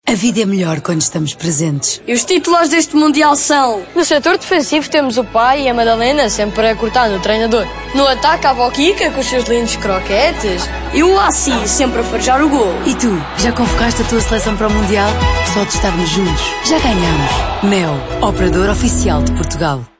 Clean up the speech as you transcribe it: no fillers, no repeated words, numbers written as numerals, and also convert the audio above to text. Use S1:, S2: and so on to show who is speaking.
S1: A vida é melhor quando estamos presentes.
S2: E os titulares deste Mundial são...
S3: No setor defensivo temos o pai e a Madalena sempre a cortar no treinador. No ataque a avó Kika com os seus lindos croquetes.
S2: E o Assi sempre a farejar o gol.
S1: E tu, já convocaste a tua seleção para o Mundial? Só de estarmos juntos, já ganhamos. Mel, operador oficial de Portugal.